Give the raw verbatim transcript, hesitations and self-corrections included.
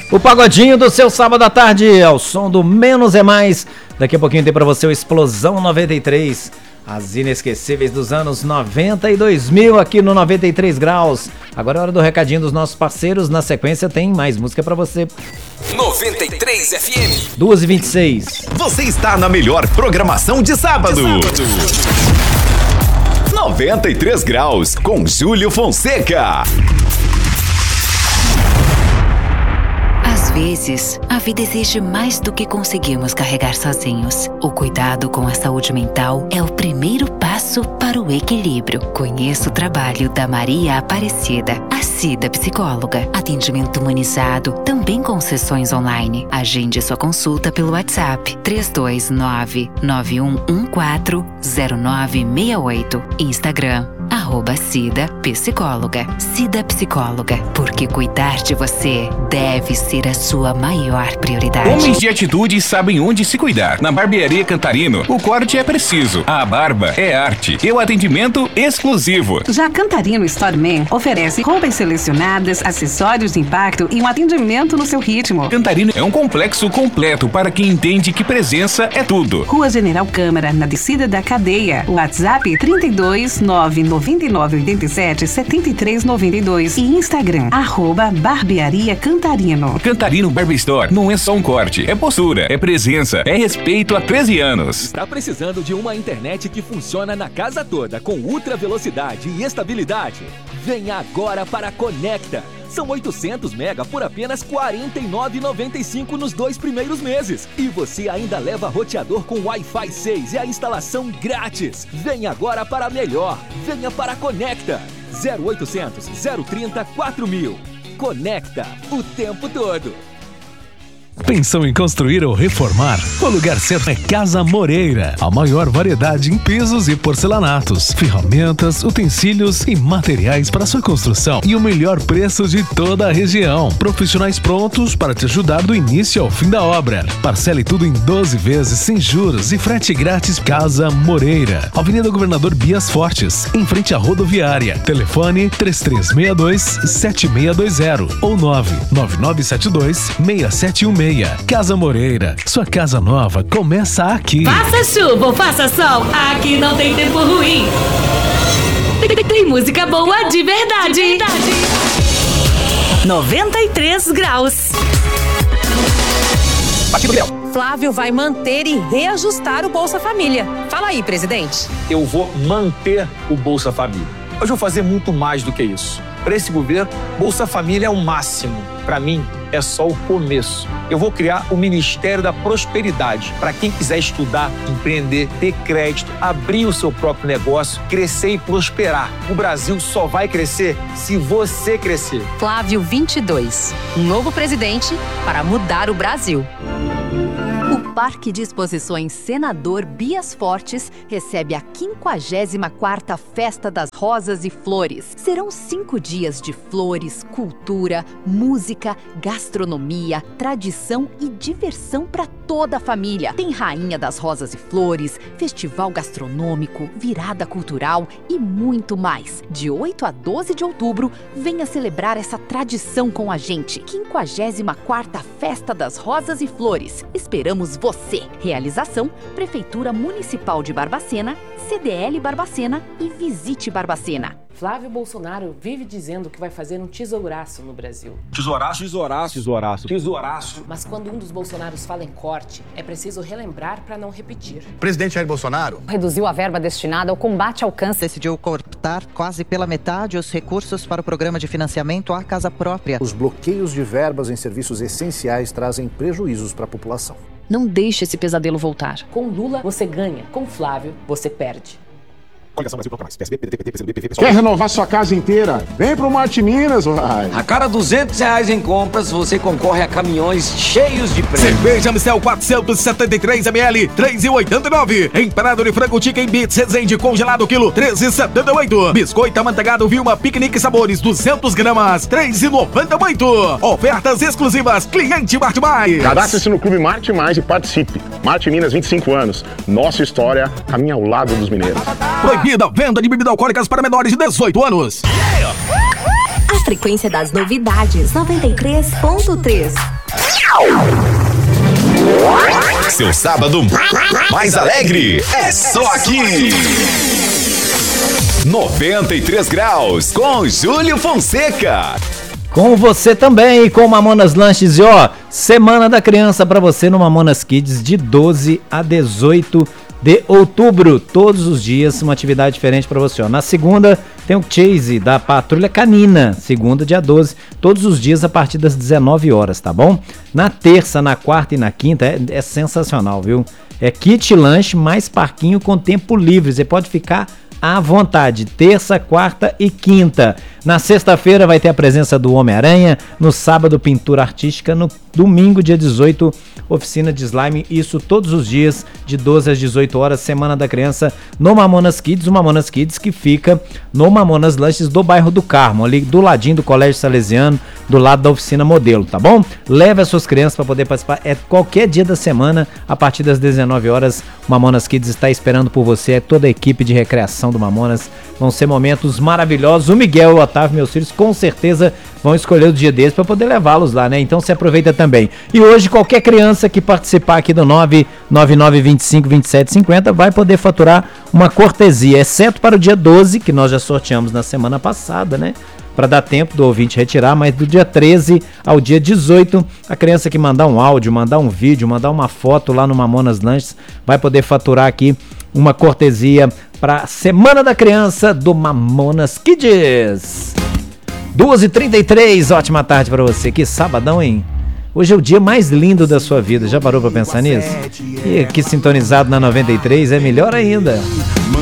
O pagodinho do seu sábado à tarde, ao som do Menos é Mais. Daqui a pouquinho tem pra você o Explosão noventa e três. As inesquecíveis dos anos noventa e dois mil aqui no noventa e três graus. Agora é hora do recadinho dos nossos parceiros. Na sequência tem mais música pra você. noventa e três F M. duas e vinte e seis. Você está na melhor programação de sábado. De sábado. noventa e três graus com Júlio Fonseca. Às vezes, a vida exige mais do que conseguimos carregar sozinhos. O cuidado com a saúde mental é o primeiro passo para o equilíbrio. Conheça o trabalho da Maria Aparecida, a Cida Psicóloga. Atendimento humanizado, também com sessões online. Agende sua consulta pelo WhatsApp três dois nove, nove um um quatro, zero nove seis oito. Instagram, arroba Cida Psicóloga. Cida Psicóloga, porque cuidar de você deve ser a sua maior prioridade. Homens de atitude sabem onde se cuidar. Na Barbearia Cantarino, o corte é preciso, a barba é arte e o atendimento exclusivo. Já Cantarino Storeman oferece roupas selecionadas, acessórios de impacto e um atendimento no seu ritmo. Cantarino é um complexo completo para quem entende que presença é tudo. Rua General Câmara, na descida da cadeia. WhatsApp trinta e dois, nove noventa e nove oitenta e sete, setenta e três noventa e dois e Instagram, arroba Barbearia Cantarino. Cantarino Barber Store não é só um corte, é postura, é presença, é respeito há treze anos. Está precisando de uma internet que funciona na casa toda, com ultra velocidade e estabilidade? Venha agora para a Conecta. São oitocentos mega por apenas quarenta e nove reais e noventa e cinco centavos nos dois primeiros meses. E você ainda leva roteador com Wi-Fi seis e a instalação grátis. Venha agora para a melhor. Venha para a Conecta. zero oitocentos, zero trinta, quatro mil. Conecta o tempo todo. Pensou em construir ou reformar? O lugar certo é Casa Moreira. A maior variedade em pisos e porcelanatos, ferramentas, utensílios e materiais para sua construção e o melhor preço de toda a região. Profissionais prontos para te ajudar do início ao fim da obra. Parcele tudo em doze vezes sem juros e frete grátis. Casa Moreira, Avenida Governador Bias Fortes, em frente à rodoviária. Telefone três três seis dois, sete seis dois zero ou nove nove nove sete dois, seis sete um seis. Casa Moreira, sua casa nova começa aqui. Faça chuva ou faça sol, aqui não tem tempo ruim. Tem, tem música boa de verdade. de verdade. noventa e três graus. Flávio vai manter e reajustar o Bolsa Família. Fala aí, presidente. Eu vou manter o Bolsa Família. Hoje eu vou fazer muito mais do que isso. Para esse governo, Bolsa Família é o máximo. Para mim, é só o começo. Eu vou criar o Ministério da Prosperidade para quem quiser estudar, empreender, ter crédito, abrir o seu próprio negócio, crescer e prosperar. O Brasil só vai crescer se você crescer. Flávio vinte e dois, um novo presidente para mudar o Brasil. O Parque de Exposições Senador Bias Fortes recebe a quinquagésima quarta Festa das Rosas e Flores. Serão cinco dias de flores, cultura, música, gastronomia, tradição e diversão para toda a família. Tem Rainha das Rosas e Flores, festival gastronômico, virada cultural e muito mais. De oito a doze de outubro, venha celebrar essa tradição com a gente. quinquagésima quarta Festa das Rosas e Flores. Esperamos você. Realização: Prefeitura Municipal de Barbacena, C D L Barbacena e Visite Barbacena. Flávio Bolsonaro vive dizendo que vai fazer um tesouraço no Brasil. Tesouraço? Tesouraço. Tesouraço. Tesouraço. Mas quando um dos Bolsonaros fala em corte, é preciso relembrar para não repetir. O presidente Jair Bolsonaro reduziu a verba destinada ao combate ao câncer. Decidiu cortar quase pela metade os recursos para o programa de financiamento à casa própria. Os bloqueios de verbas em serviços essenciais trazem prejuízos para a população. Não deixe esse pesadelo voltar. Com Lula, você ganha. Com Flávio, você perde. Coligação Brasil Bloco Mais. P S B, P D T, P T, P C B, Quer renovar sua casa inteira? Vem pro Marte Minas, vai. A cada duzentos reais em compras, você concorre a caminhões cheios de prêmios. Cerveja Amstel quatrocentos e setenta e três mililitros, três reais e oitenta e nove centavos. Empanado de frango chicken bits Resende congelado quilo, treze reais e setenta e oito centavos. Biscoito amanteigado Vilma Piquenique Sabores, duzentas gramas, três reais e noventa e oito centavos. Ofertas exclusivas, cliente Marte Mais. Cadastre-se no Clube Marte Mais e participe. Marte Minas, vinte e cinco anos. Nossa história caminha ao lado dos mineiros. Proibida a venda de bebidas alcoólicas para menores de dezoito anos. A frequência das novidades, noventa e três ponto três. Seu sábado mais alegre é só aqui. noventa e três graus com Júlio Fonseca. Com você também, com Mamonas Lanches. E ó, Semana da Criança pra você no Mamonas Kids de doze a dezoito de outubro. Todos os dias uma atividade diferente pra você. Ó. Na segunda tem o Chase da Patrulha Canina, segunda dia doze, todos os dias a partir das dezenove horas, tá bom? Na terça, na quarta e na quinta é, é sensacional, viu? É kit lanche mais parquinho com tempo livre, você pode ficar à vontade, terça, quarta e quinta. Na sexta-feira vai ter a presença do Homem-Aranha, no sábado pintura artística, no domingo dia dezoito oficina de slime, isso todos os dias de doze às dezoito horas, Semana da Criança no Mamonas Kids, o Mamonas Kids que fica no Mamonas Lanches do bairro do Carmo, ali do ladinho do Colégio Salesiano, do lado da oficina modelo, tá bom? Leve as suas crianças para poder participar, é qualquer dia da semana, a partir das dezenove horas, o Mamonas Kids está esperando por você, é toda a equipe de recreação do Mamonas, vão ser momentos maravilhosos, o Miguel e o Otávio, meus filhos, com certeza vão escolher o dia deles para poder levá-los lá, né? Então se aproveita também. E hoje qualquer criança que participar aqui do nove nove nove, vinte e cinco, vinte e sete, cinquenta vai poder faturar uma cortesia, exceto para o dia doze, que nós já sorteamos na semana passada, né? Para dar tempo do ouvinte retirar, mas do dia treze ao dia dezoito, a criança que mandar um áudio, mandar um vídeo, mandar uma foto lá no Mamonas Lanches, vai poder faturar aqui uma cortesia para a Semana da Criança do Mamonas Kids. duas e trinta e três, ótima tarde para você, que sabadão, hein? Hoje é o dia mais lindo da sua vida, já parou para pensar nisso? E aqui sintonizado na noventa e três é melhor ainda.